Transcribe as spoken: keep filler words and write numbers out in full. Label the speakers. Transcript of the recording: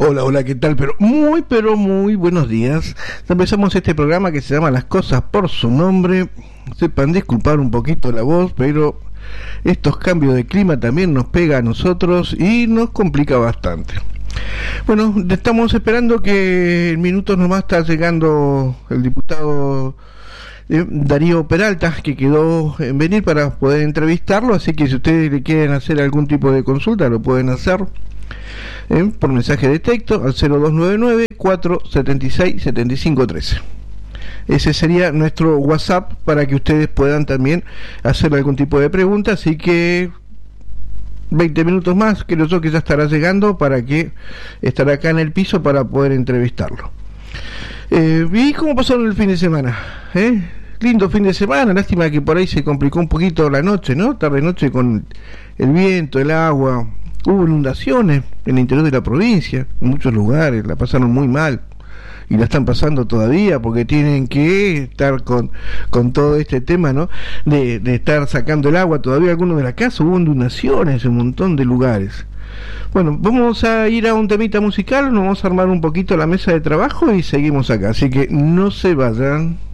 Speaker 1: Hola, hola, ¿qué tal? Pero muy, pero muy buenos días. Empezamos este programa que se llama Las Cosas por su Nombre. Sepan disculpar un poquito la voz, pero estos cambios de clima también nos pega a nosotros y nos complica bastante. Bueno, estamos esperando que en minutos nomás está llegando el diputado eh, Darío Peralta, que quedó en venir para poder entrevistarlo, así que si ustedes le quieren hacer algún tipo de consulta, lo pueden hacer eh, por mensaje de texto al cero dos nueve nueve, cuatro siete seis, siete cinco uno tres. Ese sería nuestro WhatsApp para que ustedes puedan también hacer algún tipo de pregunta, así que veinte minutos más, creo yo que ya estará llegando para que estará acá en el piso para poder entrevistarlo. Eh, ¿Y cómo pasaron el fin de semana? ¿Eh? Lindo fin de semana, lástima que por ahí se complicó un poquito la noche, ¿no? Tarde-noche con el viento, el agua, hubo inundaciones en el interior de la provincia, en muchos lugares, la pasaron muy mal. Y la están pasando todavía porque tienen que estar con, con todo este tema, ¿no? De, de estar sacando el agua todavía algunos de la casa, hubo inundaciones en un montón de lugares. Bueno, vamos a ir a un temita musical, nos vamos a armar un poquito la mesa de trabajo y seguimos acá, así que no se vayan.